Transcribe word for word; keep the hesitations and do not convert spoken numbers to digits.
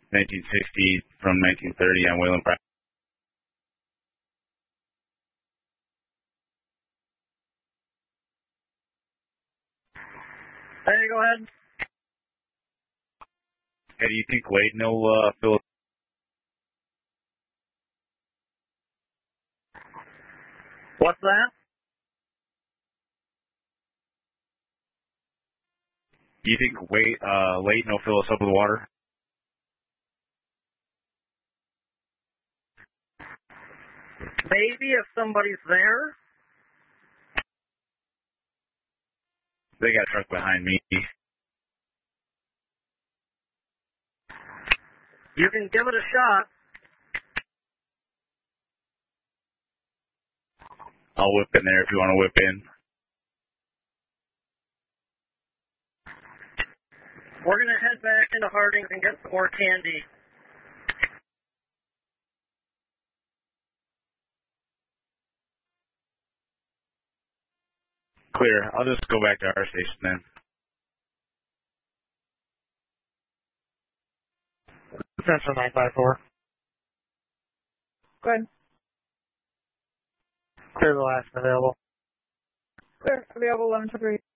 nineteen sixty from nineteen thirty on Wayland Prime. Hey, go ahead. Hey, do you think Layton will uh, fill? What's that? Do you think Wait, uh, Layton will fill us up with water? Maybe if somebody's there. They got a truck behind me. You can give it a shot. I'll whip in there if you want to whip in. We're going to head back into Harding's and get some more candy. Clear. I'll just go back to our station then. Central nine five four. Go ahead. Clear the last available. Clear. Available eleven to three.